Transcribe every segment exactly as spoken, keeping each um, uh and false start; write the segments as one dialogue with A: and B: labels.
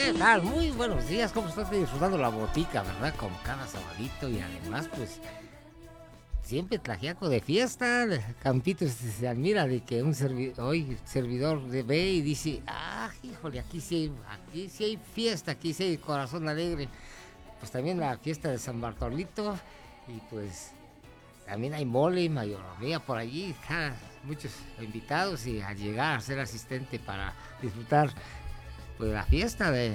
A: ¿Qué tal? Muy buenos días, ¿cómo estás disfrutando la botica, verdad? Como cada sabadito y además, pues, siempre Tlaxiaco de fiesta. Campito se, se admira de que un servi hoy servidor de ve y dice, ah, híjole, aquí sí, hay, aquí sí hay fiesta, aquí sí hay corazón alegre. Pues también la fiesta de San Bartolito y pues también hay mole y mayoría por allí, ja, muchos invitados y a llegar a ser asistente para disfrutar pues la fiesta de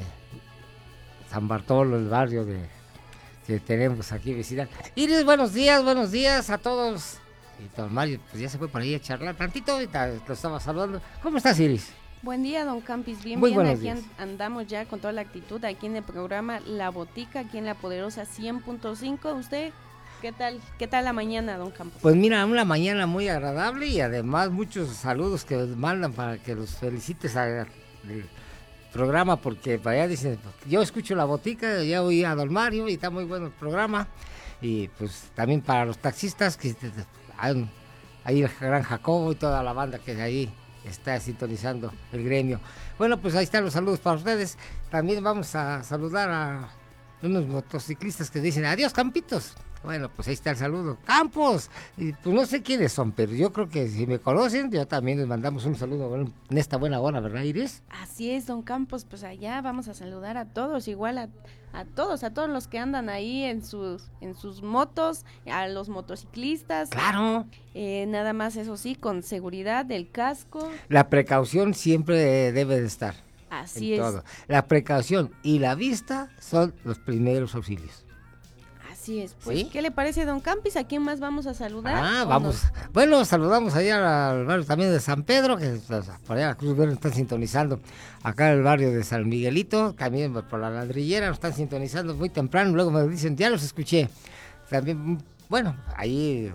A: San Bartolo, el barrio de que tenemos aquí vecina. Iris, buenos días, buenos días a todos. Y don Mario, pues ya se fue por ahí a charlar tantito, ahorita lo estaba saludando. ¿Cómo estás, Iris?
B: Buen día, don Campis, bien,
A: Muy
B: bien, aquí
A: días.
B: andamos ya con toda la actitud aquí en el programa La Botica, aquí en La Poderosa cien punto cinco. ¿Usted qué tal, qué tal la mañana, don Campos?
A: Pues mira, una mañana muy agradable y además muchos saludos que mandan para que los felicites al programa, porque para allá dicen, yo escucho La Botica, ya oí a don Mario y está muy bueno el programa. Y pues también para los taxistas, que hay ahí el gran Jacobo y toda la banda que ahí está sintonizando el gremio. Bueno, pues ahí están los saludos para ustedes. También vamos a saludar a unos motociclistas que dicen, adiós, Campitos. Bueno, pues ahí está el saludo. ¡Campos! Y pues no sé quiénes son, pero yo creo que si me conocen, yo también les mandamos un saludo en esta buena hora, ¿verdad, Iris?
B: Así es, don Campos, pues allá vamos a saludar a todos, igual a, a todos, a todos los que andan ahí en sus, en sus motos, a los motociclistas.
A: ¡Claro!
B: Eh, nada más, eso sí, con seguridad del casco.
A: La precaución siempre debe de estar.
B: Así
A: en
B: es.
A: Todo. La precaución y la vista son los primeros auxilios.
B: Así es, pues,
A: ¿sí?
B: ¿Qué le parece, don Campis? ¿A quién más vamos a saludar?
A: Ah, vamos. Nos... Bueno, saludamos allá al barrio también de San Pedro, que pues, por allá la Cruz Verde están sintonizando. Acá en el barrio de San Miguelito, también por la Ladrillera, nos están sintonizando muy temprano. Luego me dicen, ya los escuché. También, bueno, ahí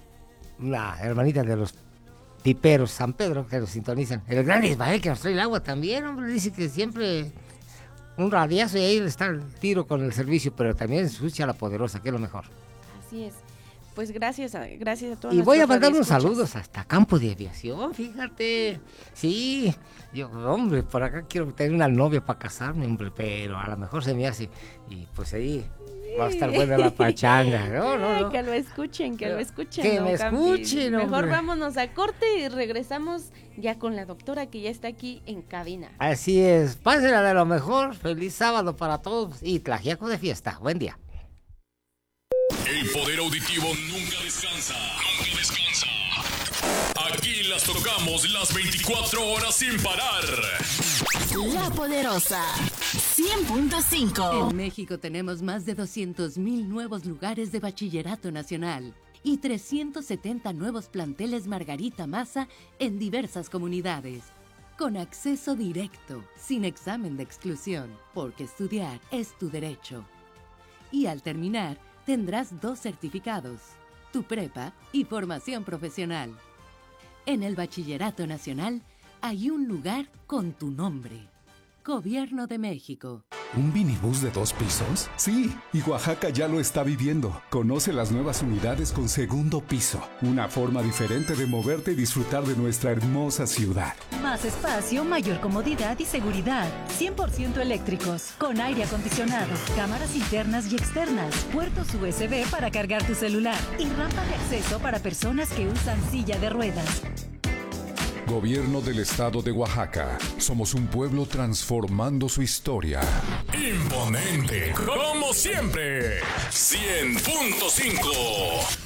A: una hermanita de los tiperos San Pedro que los sintonizan. El gran Ismael que nos trae el agua también, hombre, dice que siempre... un radiazo y ahí está el tiro con el servicio, pero también escucha La Poderosa, que es lo mejor.
B: Así es. Pues gracias a, gracias a todos.
A: Y voy a mandar unos saludos hasta Campo de Aviación, fíjate. Sí, yo, hombre, por acá quiero tener una novia para casarme, hombre, pero a lo mejor se me hace. Y pues ahí va a estar buena la pachanga. No, no, no.
B: Que lo escuchen, que lo escuchen.
A: Que me escuchen, hombre.
B: Mejor vámonos a corte y regresamos ya con la doctora que ya está aquí en cabina.
A: Así es, pásenla de lo mejor. Feliz sábado para todos y Tlaxiaco de fiesta. Buen día.
C: El poder auditivo nunca descansa. Nunca descansa. Aquí las tocamos las veinticuatro horas sin parar.
D: La Poderosa cien punto cinco.
E: En México tenemos más de doscientos mil nuevos lugares de bachillerato nacional y trescientos setenta nuevos planteles Margarita Maza en diversas comunidades. Con acceso directo, sin examen de exclusión, porque estudiar es tu derecho. Y al terminar, tendrás dos certificados, tu prepa y formación profesional. En el Bachillerato Nacional hay un lugar con tu nombre. Gobierno de México.
F: ¿Un minibús de dos pisos? Sí, y Oaxaca ya lo está viviendo. Conoce las nuevas unidades con segundo piso. Una forma diferente de moverte y disfrutar de nuestra hermosa ciudad.
G: Más espacio, mayor comodidad y seguridad. cien por ciento eléctricos, con aire acondicionado, cámaras internas y externas, puertos U S B para cargar tu celular y rampa de acceso para personas que usan silla de ruedas.
F: Gobierno del Estado de Oaxaca. Somos un pueblo transformando su historia.
C: Imponente, como siempre. cien punto cinco.